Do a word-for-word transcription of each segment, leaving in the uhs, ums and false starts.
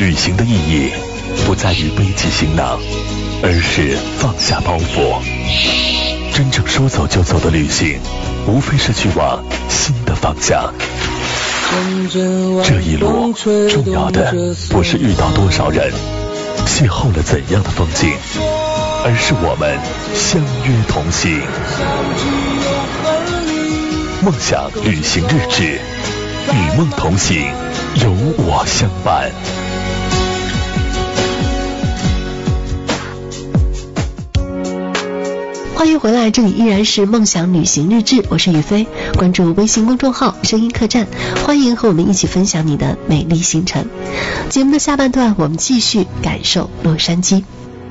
旅行的意义不在于背起行囊，而是放下包袱。真正说走就走的旅行，无非是去往新的方向。这一路重要的不是遇到多少人，邂逅了怎样的风景，而是我们相约同行。梦想旅行日志，与梦同行，有我相伴。 欢迎回来，这里依然是梦想旅行日志，我是雨飞，关注微信公众号声音客栈，欢迎和我们一起分享你的美丽行程。节目的下半段，我们继续感受洛杉矶。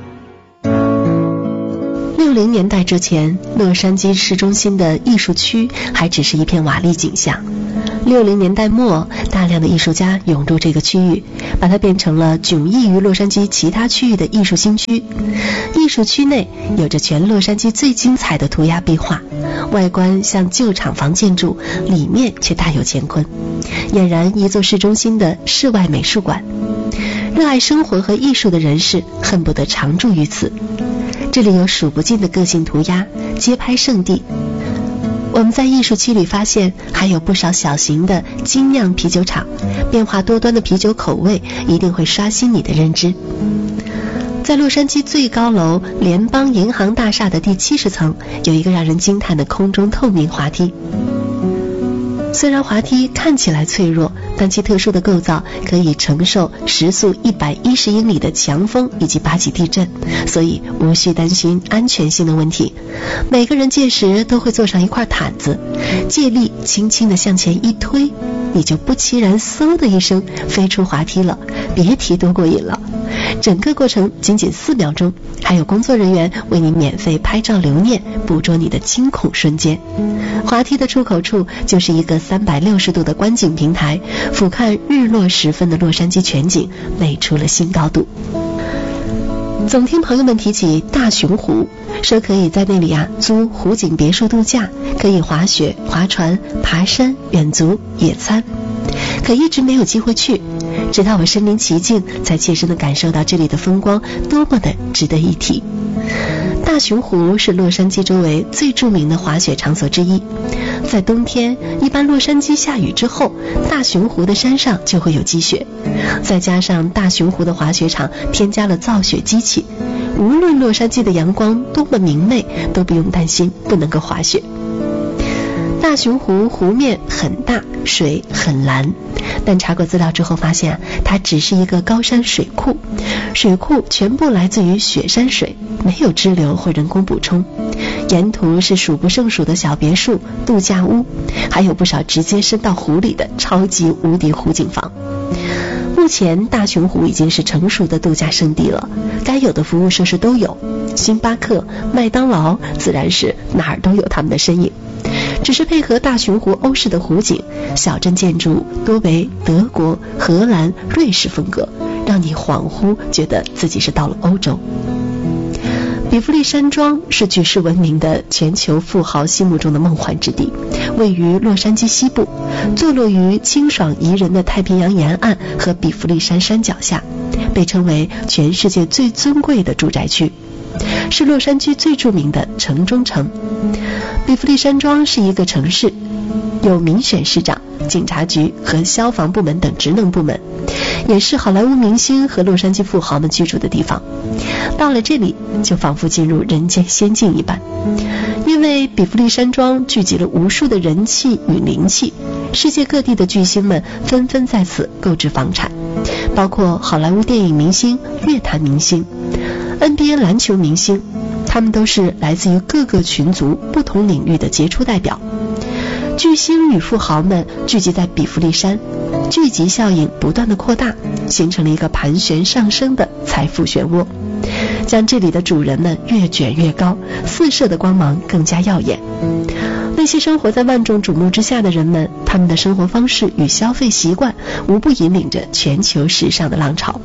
六零年代之前，洛杉矶市中心的艺术区还只是一片瓦砾景象。六零年代末，大量的艺术家涌入这个区域，把它变成了迥异于洛杉矶其他区域的艺术新区。艺术区内有着全洛杉矶最精彩的涂鸦壁画，外观像旧厂房建筑，里面却大有乾坤，俨然一座市中心的室外美术馆。热爱生活和艺术的人士恨不得常住于此。这里有数不尽的个性涂鸦，街拍圣地。我们在艺术区里发现还有不少小型的精酿啤酒厂，变化多端的啤酒口味一定会刷新你的认知。在洛杉矶最高楼联邦银行大厦的第七十层，有一个让人惊叹的空中透明滑梯。虽然滑梯看起来脆弱，但其特殊的构造可以承受时速一百一十英里的强风以及八级地震，所以无需担心安全性的问题。每个人届时都会坐上一块毯子，借力轻轻地向前一推，你就不期然嗖的一声飞出滑梯了，别提多过瘾了。整个过程仅仅四秒钟，还有工作人员为你免费拍照留念，捕捉你的惊恐瞬间。滑梯的出口处就是一个三百六十度的观景平台，俯瞰日落时分的洛杉矶全景，美出了新高度。总听朋友们提起大熊湖，说可以在那里啊租湖景别墅度假，可以滑雪、划船、爬山、远足、野餐，可一直没有机会去，直到我身临其境，才切身地感受到这里的风光多么的值得一提。大熊湖是洛杉矶周围最著名的滑雪场所之一，在冬天，一般洛杉矶下雨之后，大熊湖的山上就会有积雪，再加上大熊湖的滑雪场添加了造雪机器，无论洛杉矶的阳光多么明媚，都不用担心不能够滑雪。大熊湖湖面很大，水很蓝，但查过资料之后发现，它只是一个高山水库，水库全部来自于雪山水，没有支流或人工补充。沿途是数不胜数的小别墅、度假屋，还有不少直接伸到湖里的超级无敌湖景房。目前大熊湖已经是成熟的度假胜地了，该有的服务设施都有，星巴克、麦当劳自然是哪儿都有他们的身影。只是配合大熊湖欧式的湖景，小镇建筑多为德国、荷兰、瑞士风格，让你恍惚觉得自己是到了欧洲。比弗利山庄是举世闻名的全球富豪心目中的梦幻之地，位于洛杉矶西部，坐落于清爽宜人的太平洋沿岸和比弗利山山脚下，被称为全世界最尊贵的住宅区，是洛杉矶最著名的城中城。比弗利山庄是一个城市，有民选市长、警察局和消防部门等职能部门，也是好莱坞明星和洛杉矶富豪们居住的地方。到了这里，就仿佛进入人间仙境一般，因为比弗利山庄聚集了无数的人气与灵气，世界各地的巨星们纷纷在此购置房产，包括好莱坞电影明星、乐坛明星、N B A 篮球明星，他们都是来自于各个群族不同领域的杰出代表。巨星与富豪们聚集在比弗利山，聚集效应不断的扩大，形成了一个盘旋上升的财富漩涡，将这里的主人们越卷越高，四射的光芒更加耀眼。那些生活在万众瞩目之下的人们，他们的生活方式与消费习惯无不引领着全球时尚的浪潮。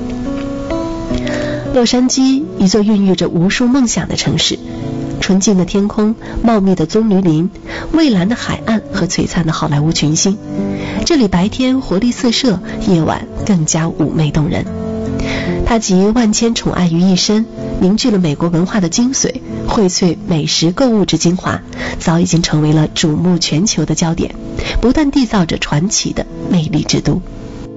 洛杉矶，一座孕育着无数梦想的城市，纯净的天空、茂密的棕榈林、蔚蓝的海岸和璀璨的好莱坞群星， 这里白天活力四射，夜晚更加妩媚动人。它集万千宠爱于一身，凝聚了美国文化的精髓，荟萃美食购物之精华，早已经成为了瞩目全球的焦点，不断缔造着传奇的魅力之都。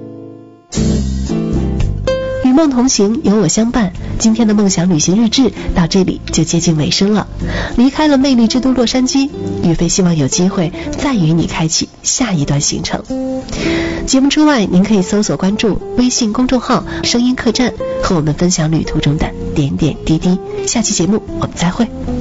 与梦同行，有我相伴。今天的梦想旅行日志到这里就接近尾声了。离开了魅力之都洛杉矶，宇飞希望有机会再与你开启下一段行程。节目之外，您可以搜索关注微信公众号声音客栈，和我们分享旅途中的点点滴滴。下期节目我们再会。